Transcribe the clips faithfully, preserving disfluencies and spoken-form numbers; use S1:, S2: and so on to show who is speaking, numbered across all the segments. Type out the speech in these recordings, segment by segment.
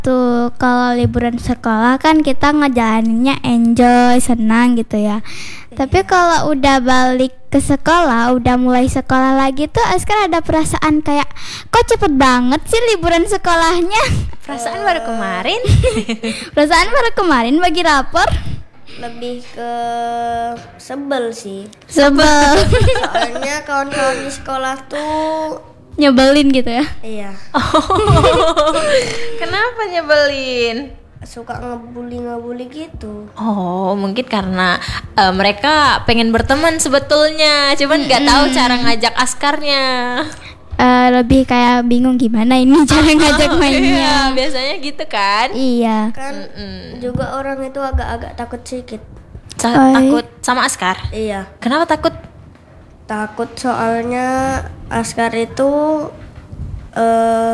S1: Tuh, kalau liburan sekolah kan kita ngejalaninnya enjoy, senang gitu ya. Iya. Tapi kalau udah balik ke sekolah, udah mulai sekolah lagi tuh Askar ada perasaan kayak kok cepet banget sih liburan sekolahnya.
S2: Perasaan uh, baru kemarin.
S1: Perasaan baru kemarin bagi rapor.
S3: Lebih ke sebel sih.
S1: Sebel.
S3: Soalnya kawan-kawan di sekolah tuh
S1: nyebelin gitu ya?
S3: Iya.
S2: Oh, kenapa nyebelin?
S3: Suka ngebully-ngebully gitu.
S2: Oh, mungkin karena uh, mereka pengen berteman sebetulnya, cuman nggak mm-hmm. tahu cara ngajak Askarnya.
S1: Uh, lebih kayak bingung gimana ini cara ngajak mainnya.
S2: Iya, biasanya gitu kan?
S1: Iya.
S3: Kan mm-mm. juga orang itu agak-agak takut sedikit.
S2: Sa- takut sama Askar?
S3: Iya.
S2: Kenapa takut?
S3: Takut soalnya Askar itu uh,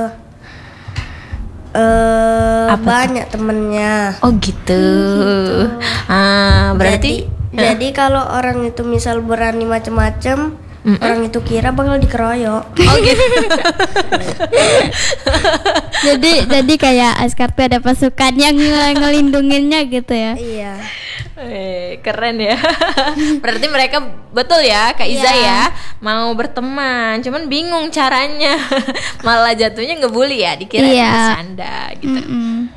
S3: uh, banyak temennya.
S2: Oh gitu. gitu. Ah, berarti
S3: jadi, uh. jadi kalau orang itu misal berani macam-macam, mm-mm. orang itu kira bakal dikeroyok.
S2: Oh gitu.
S1: jadi jadi kayak Askar tuh ada pasukan yang ngelindunginnya gitu ya.
S3: Iya.
S2: Eh, keren ya. Berarti mereka betul ya Kak Iza yeah. ya mau berteman, cuman bingung caranya. Malah jatuhnya ngebully ya, dikira
S1: yeah.
S2: bercanda gitu.
S1: Mm.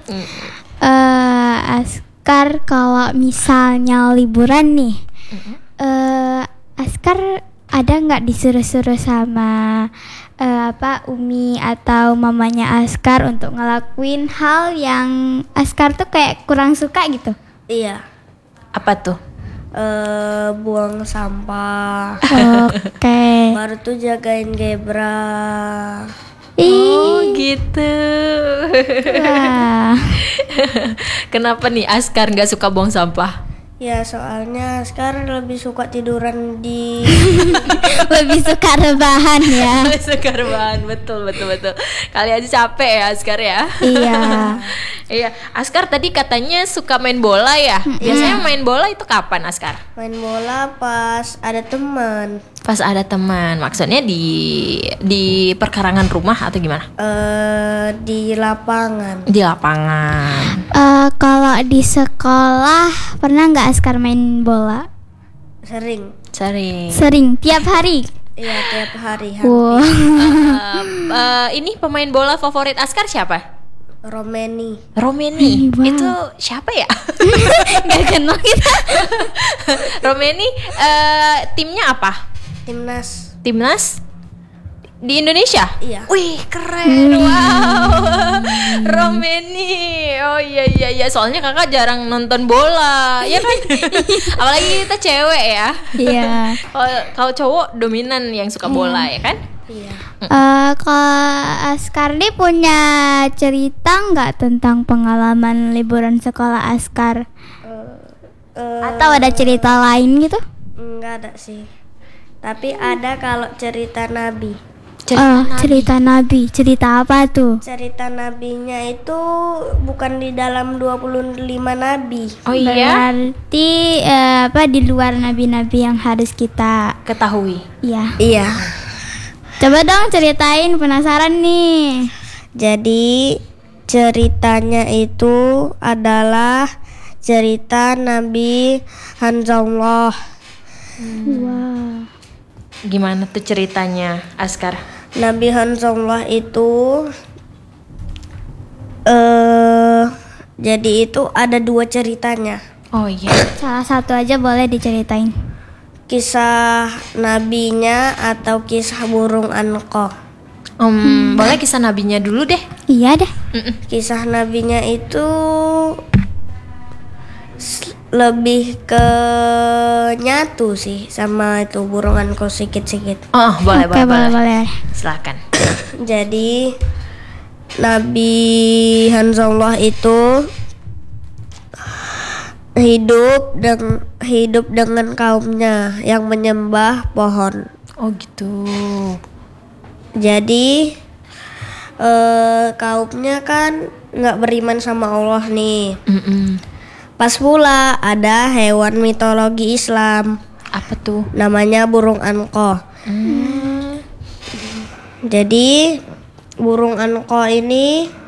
S1: Uh, Askar kalau misalnya liburan nih, uh, Askar ada nggak disuruh-suruh sama uh, apa Umi atau mamanya Askar untuk ngelakuin hal yang Askar tuh kayak kurang suka gitu?
S3: Iya.
S2: Apa tuh?
S3: Uh, buang sampah.
S1: Oke. Okay.
S3: Baru tuh jagain Gebra.
S2: Oh gitu.
S1: Wah.
S2: Kenapa nih Askar nggak suka buang sampah?
S3: Ya soalnya sekarang lebih suka tiduran di
S1: lebih suka rebahan ya.
S2: Lebih suka rebahan, betul betul betul. Kali aja capek ya Askar ya.
S1: Iya.
S2: Iya, Askar tadi katanya suka main bola ya. Mm-hmm. Biasanya main bola itu kapan Askar?
S3: Main bola pas ada teman.
S2: Pas ada teman, maksudnya di di perkarangan rumah atau gimana?
S3: Uh, di lapangan.
S2: Di lapangan.
S1: Uh, kalau di sekolah pernah nggak Askar main bola?
S3: Sering.
S2: Sering.
S1: Sering. Tiap hari.
S3: Iya tiap hari. Hampir.
S1: Wow.
S2: uh, uh, ini pemain bola favorit Askar siapa?
S3: Romeni.
S2: Romeni.
S1: Wow.
S2: Itu siapa ya?
S1: Gak kenal kita.
S2: Romeni uh, timnya apa?
S3: Timnas.
S2: Timnas di Indonesia?
S3: Iya.
S2: Wih, keren. Wow. Romeni. Oh iya iya iya, soalnya Kakak jarang nonton bola, ya kan? Apalagi kita cewek ya.
S1: Iya.
S2: Kalau cowok dominan yang suka bola, ya kan?
S3: Iya.
S1: Uh, Kak Askar nih punya cerita nggak tentang pengalaman liburan sekolah Askar?
S3: Uh, uh,
S1: Atau ada cerita lain gitu?
S3: Enggak ada sih. Tapi ada kalau cerita Nabi.
S1: Cerita, uh, Nabi. cerita Nabi. Cerita apa tuh?
S3: Cerita Nabinya itu bukan di dalam dua puluh lima Nabi.
S2: Oh iya?
S1: Berarti uh, apa di luar Nabi-Nabi yang harus kita
S2: ketahui?
S1: Iya.
S3: Iya.
S1: Coba dong ceritain, penasaran nih.
S3: Jadi ceritanya itu adalah cerita Nabi Hanzallah.
S1: Hmm. Wow.
S2: Gimana tuh ceritanya, Askar?
S3: Nabi Hanzallah itu uh, jadi itu ada dua ceritanya.
S2: Oh iya.
S1: Salah satu aja boleh diceritain.
S3: Kisah nabinya atau kisah burung anqoh.
S2: Um, hmm. Boleh kisah nabinya dulu deh.
S1: Iya deh.
S2: Mm-mm.
S3: Kisah nabinya itu lebih ke nyatu sih sama itu burung anqoh sikit-sikit.
S2: Oh boleh
S1: Oke,
S2: boleh,
S1: boleh boleh.
S2: Silakan.
S3: Jadi Nabi Hanzallah itu hidup dan hidup dengan kaumnya yang menyembah pohon.
S2: Oh gitu.
S3: Jadi eh, kaumnya kan nggak beriman sama Allah nih.
S2: Mm-mm.
S3: Pas pula ada hewan mitologi Islam.
S2: Apa tuh?
S3: Namanya burung anqoh.
S2: Mm.
S3: Jadi burung anqoh ini